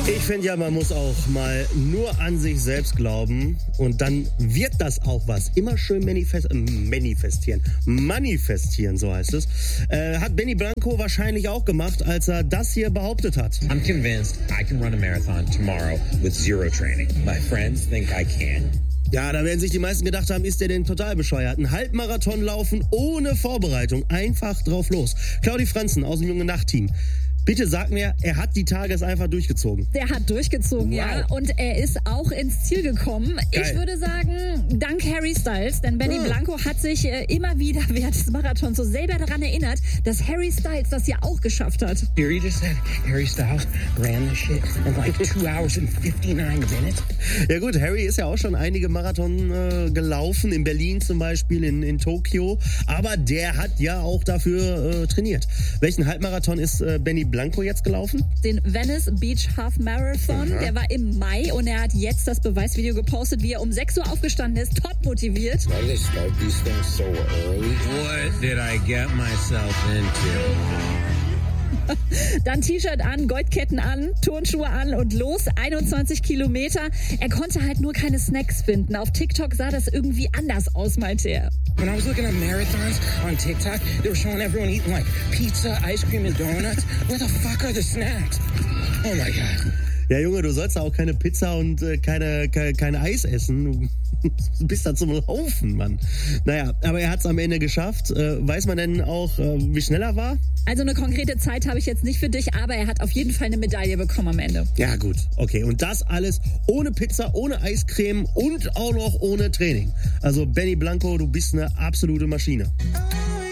Ich finde ja, man muss auch mal nur an sich selbst glauben und dann wird das auch was. Immer schön manifestieren, so heißt es. Hat Benny Blanco wahrscheinlich auch gemacht, als er das hier behauptet hat. I'm convinced I can run a marathon tomorrow with zero training. My friends think I can. Ja, da werden sich die meisten gedacht haben, ist der denn total bescheuert? Ein Halbmarathon laufen ohne Vorbereitung, einfach drauf los. Claudi Franzen aus dem Junge Nacht-Team. Bitte sag mir, er hat die Tages einfach durchgezogen. Der hat durchgezogen, wow. Ja. Und er ist auch ins Ziel gekommen. Geil. Ich würde sagen, dank Harry Styles. Denn Benny Blanco hat sich immer wieder während des Marathons so selber daran erinnert, dass Harry Styles das ja auch geschafft hat. You just said Harry Styles ran the shit in like 2 hours and 59 minutes. Ja gut, Harry ist ja auch schon einige Marathon gelaufen. In Berlin zum Beispiel, in Tokio. Aber der hat ja auch dafür trainiert. Welchen Halbmarathon ist Benny Blanco jetzt gelaufen? Den Venice Beach Half Marathon. Der war im Mai und er hat jetzt das Beweisvideo gepostet, wie er um 6 Uhr aufgestanden ist, top motiviert. Why do they start these things so early? What did I get myself into? Dann T-Shirt an, Goldketten an, Turnschuhe an und los, 21 Kilometer. Er konnte halt nur keine Snacks finden. Auf TikTok sah das irgendwie anders aus, meinte er. When I was looking at marathons on TikTok, they were showing everyone eating like pizza, ice cream and donuts. Where the fuck are the snacks? Oh my God. Ja, Junge, du sollst auch keine Pizza und keine Eis essen. Du bist da zum Laufen, Mann. Naja, aber er hat es am Ende geschafft. Weiß man denn auch, wie schnell er war? Also eine konkrete Zeit habe ich jetzt nicht für dich, aber er hat auf jeden Fall eine Medaille bekommen am Ende. Ja gut, okay. Und das alles ohne Pizza, ohne Eiscreme und auch noch ohne Training. Also Benny Blanco, du bist eine absolute Maschine.